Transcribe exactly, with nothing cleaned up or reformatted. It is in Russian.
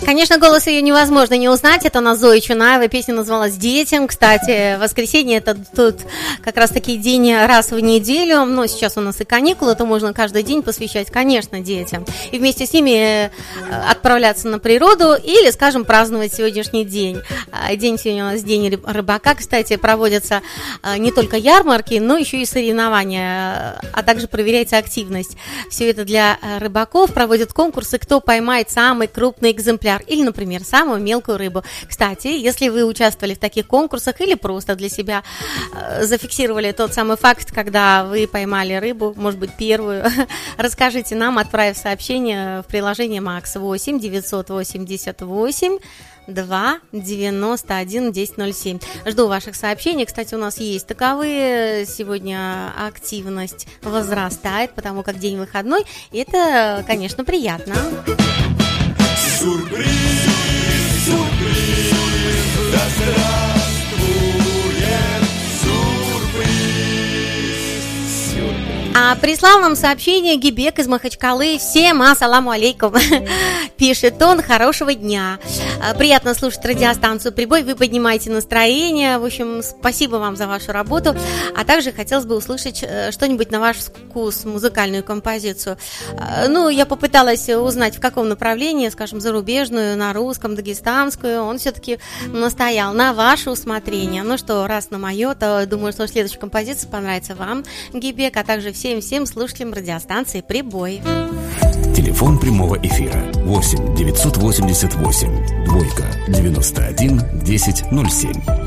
Конечно, голос ее невозможно не узнать. Это у нас Зоя Чунаева. Песня называлась «Детям». Кстати, воскресенье – это тут как раз-таки день раз в неделю. Но сейчас у нас и каникулы, то можно каждый день посвящать, конечно, детям. И вместе с ними отправляться на природу или, скажем, праздновать сегодняшний день. День сегодня у нас день рыбака. Кстати, проводятся не только ярмарки, но еще и соревнования, а также проверяется активность. Все это для рыбаков. Проводят конкурсы, кто поймает самый крупный экземпляр. Или, например, самую мелкую рыбу. Кстати, если вы участвовали в таких конкурсах или просто для себя э, зафиксировали тот самый факт, когда вы поймали рыбу, может быть, первую, расскажите нам, отправив сообщение в приложение Макс восемь девятьсот восемьдесят восемь два девяносто один десять ноль семь. Жду ваших сообщений. Кстати, у нас есть таковые. Сегодня активность возрастает, потому как день выходной. И это, конечно, приятно. Сюрприз, сюрприз, да здравствует сюрприз, сюрприз. А прислал нам сообщение Гибек из Махачкалы. Всем ассаламу алейкум. Пишет он: хорошего дня. Приятно слушать радиостанцию «Прибой». Вы поднимаете настроение. В общем, спасибо вам за вашу работу. А также хотелось бы услышать что-нибудь на ваш вкус, музыкальную композицию. Ну, я попыталась узнать, в каком направлении, скажем, зарубежную, на русском, дагестанскую. Он все-таки настоял на ваше усмотрение. Ну что, раз на мое, то думаю, что следующая композиция понравится вам, Гибек, а также всем-всем слушателям радиостанции «Прибой». Телефон прямого эфира восемь девятьсот восемьдесят восемь двойка девяносто один десять ноль семь.